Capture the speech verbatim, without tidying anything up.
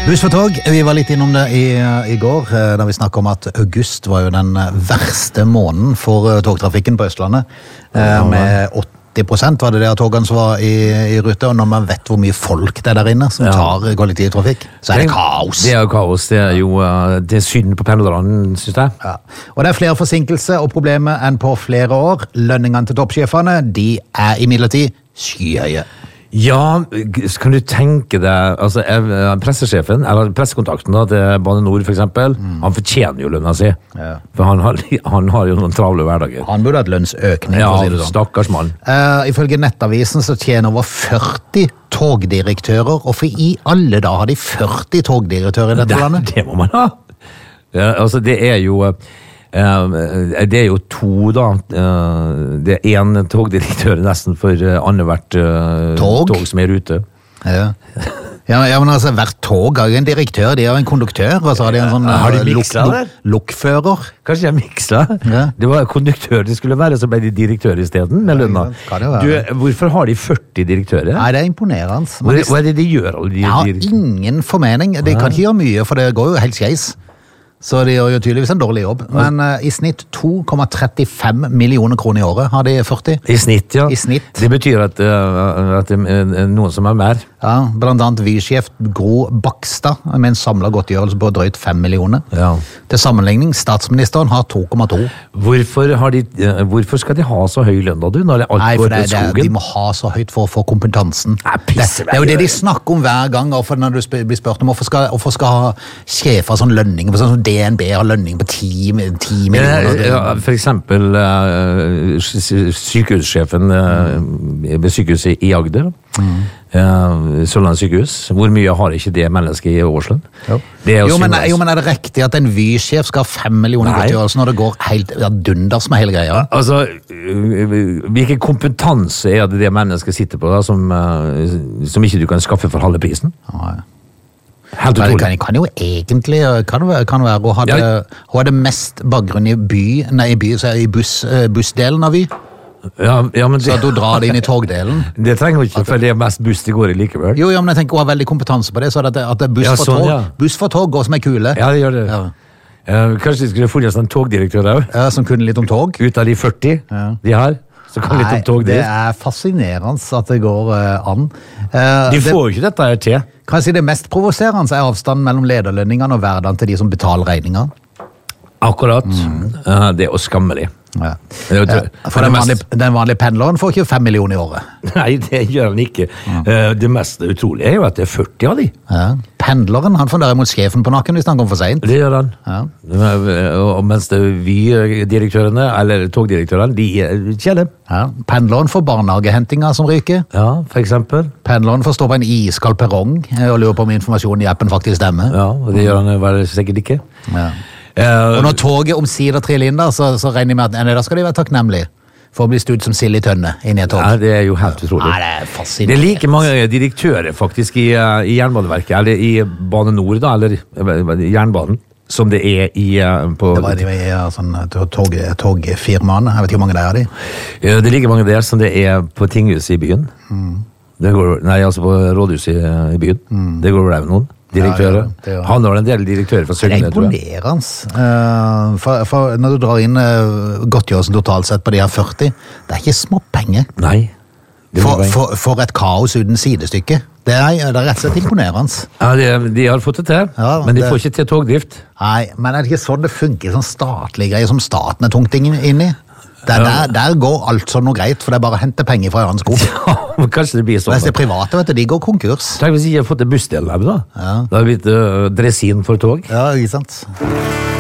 Buss for tog, vi var litt innom det i, i går, da vi snakket om at august var jo den verste måneden for togtrafikken på Østlandet. Ja, med åtti prosent var det det av togene som var i, i rute, og når man vet hvor mye folk det er der inne som tar kollektivtrafikk, så er det kaos. Det er jo kaos, det er jo det er synd på pendlerne, synes jeg. Ja. Og det er flere forsinkelser og problemer enn på flere år. Lønningene til toppsjefene, de er imidlertid skyhøye. Ja, kan du tenke deg, altså pressesjefen, eller pressekontakten da, til Bane Nor for eksempel, mm. han fortjener jo lønna si, ja. For han har, han har jo noen travle hverdager. Han burde ha et lønnsøkning, ja, for å si det sånn. Stakkars mann. Uh, ifølge Nettavisen så tjener over førti togdirektører, og for i alle da har de førti togdirektører i dette det, landet. Det må man ha. Ja, altså det er jo... Uh, det er jo to da uh, det er en togdirektør nesten for uh, annethvert uh, tog? tog som er ute. Ja. Ja, ja, men altså hvert tog har jo en direktør, de har en konduktør, og så har de en sånn uh, har de miksa luk, luk, lokfører. Kanskje jeg miksa? Ja. Det var konduktør det skulle være, så ble de direktør i stedet med lønna. Du, hvorfor har de førti direktører? Nei, det er imponerende. Hva, hva er det de gjør? Alle de, jeg har ingen formening, de kan ikke gjøre mye, for det går jo helt skeis. Så de gjør jo tydeligvis en dårlig jobb. Men uh, i snitt to komma trettifem millioner kroner i året har de førti. I snitt, ja. I snitt. Det betyr at, uh, at det er noen som er mer. Ja, blant annet Vy-sjef Gro Bakstad med en samlet godtgjørelse på drøyt fem millioner. Ja. Til sammenligning, statsministeren har to komma to. Hvorfor, har de, uh, hvorfor skal de ha så høy lønn da, du? Når alt Nei, for går det, til skogen? Det, de må ha så høyt for å få kompetansen. Nei, det, det er jo det de snakker om hver gang, og når du blir spurt om hvorfor skal, hvorfor skal ha sjefer sånn lønning, for sånn D N B har lønning på ti millioner. Ja, for eksempel uh, sykehussjefen uh, ved sykehuset i Agder, mm. uh, Sørlandet sykehus. Hvor mye har ikke det mennesket i årslønn? Jo. Jo, men, jo, men er det riktig at en Vy-sjef skal ha fem millioner godtgjørelse når det går helt ja, dunders med hele greia? Altså, hvilken kompetanse er det det mennesket sitter på da, som, uh, som ikke du kan skaffe for halve prisen? Nei. Helt utrolig. Det kan, kan jo egentlig kan det, kan det være å ha det, ja. det mest bakgrunn i by, nei, i, by, så i buss, bussdelen av Vy. Ja, ja, men det, så at du drar det inn i togdelen. Det trenger du ikke, for det er mest buss det går i likevel. Jo, ja, men jeg tenker å ha veldig kompetanse på det, så at, det, at det buss, ja, sånn, for tog, ja. buss for tog går som er kule. Ja, det gjør det. Ja. Uh, kanskje de skulle funnet en togdirektør der, ja, som kunne litt om tog. Ut av de førti ja. de har. Så kan Nei, litt om tog det er fascinerende at det går uh, an. Uh, de får jo ikke dette her til. Kan jeg si det mest provoserende er avstanden mellom lederlønningene og hverdagen til de som betaler regninger? Akkurat. Mm. Uh, det er jo skammelig. Ja. Ja, for den vanlige, den vanlige pendleren får ikke fem millioner i året. Nei, det gjør han ikke. Mm. Uh, det mest utrolige er jo at det er førti av de. Ja. Pendleren, han får derimot sjefen på nakken hvis han kommer for sent. Det gjør han. Ja. Og mens det Vy-direktørene, eller togdirektørene, de kjenner. Ja. Pendleren får barnehagehentinga som ryker. Ja, for eksempel. Pendleren får stå på en iskald perrong og lurer på om informasjonen i appen faktisk stemmer. Ja, og det gjør han vel sikkert ikke. Ja. Og når toget omsider triller inn da, så, så regner jeg med at nei, da skal de være takknemlige for å bli studd som sild i tønne inn i et tog. Ja, det er jo helt utrolig. Nei, det er fascinerende. Det er like mange direktører faktisk i, i Jernbaneverket, eller i Bane Nor da, eller i Jernbanen, som det er i på... Det var de i sånn, tog, togfirmaene, jeg vet ikke hvor mange det er de. Ja, det er like mange der som det er på tinghuset i byen. Mm. Det går, nei, altså på rådhuset i, i byen. Mm. Det går vel noen. Direktører. Ja, ja, han har en del direktører fra Søgne, tror jeg. Det er imponerende. Uh, for, for når du drar inn uh, godtgjørelsen totalt sett på de her førti, det er ikke små penger. Nei. For, for, for et kaos uten sidestykke. Det er, det er rett og slett imponerende. Ja, de, de har fått det til, ja, men de det, får ikke til togdrift. Nei, men er det ikke sånn det funker, sånn statlige greier som staten er tungt inn i? Der, der, der går alt sånn noe greit, for det er bare å hente penger fra hans sko. Ja, men kanskje det blir sånn. Mens det private, vet du, de går konkurs. Tenk hvis jeg har fått en bussdel her, da. Ja. Da har det blitt uh, dressin for tog. Ja, ikke sant.